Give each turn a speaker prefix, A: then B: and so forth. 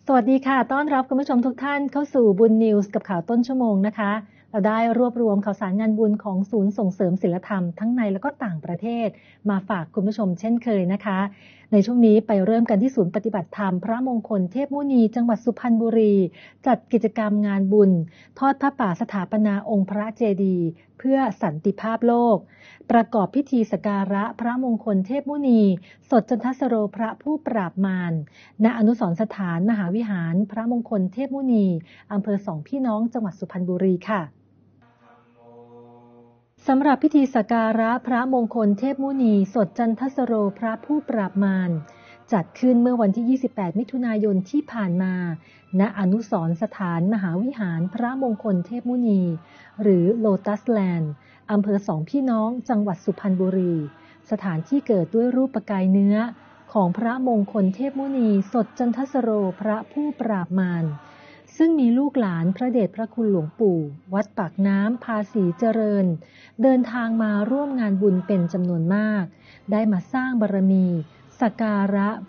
A: สวัสดีค่ะต้อนรับคุณผู้ชมทุกท่านเข้าสู่บุญนิวส์กับข่าวต้นชั่วโมงนะคะเราได้รวบรวมข่าวสารงานบุญของศูนย์ส่งเสริมศีลธรรมทั้งในและก็ต่างประเทศมาฝากคุณผู้ชมเช่นเคยนะคะในช่วงนี้ไปเริ่มกันที่ศูนย์ปฏิบัติธรรมพระมงคลเทพมุนีจังหวัดสุพรรณบุรีจัดกิจกรรมงานบุญทอดผ้าป่าสถาปนาองค์พระเจดีย์เพื่อสันติภาพโลกประกอบพิธีสักการะพระมงคลเทพมุนีสดจันทสโรพระผู้ปราบมารณอนุสรณ์สถานมหาวิหารพระมงคลเทพมุนีอำเภอสองพี่น้องจังหวัดสุพรรณบุรีค่ะสำหรับพิธีสักการะพระมงคลเทพมุนีสดจันทสโรพระผู้ปราบมารจัดขึ้นเมื่อวันที่ 28 มิถุนายนที่ผ่านมาณอนุสรณ์สถานมหาวิหารพระมงคลเทพมุนีหรือโลตัสแลนด์อำเภอสองพี่น้องจังหวัดสุพรรณบุรีสถานที่เกิดด้วยรูปกายเนื้อของพระมงคลเทพมุนีสดจันทสโรพระผู้ปราบมารซึ่งมีลูกหลานพระเดชพระคุณหลวงปู่วัดปากน้ำภาษีเจริญเดินทางมาร่วมงานบุญเป็นจำนวนมากได้มาสร้างบารมีสักการะ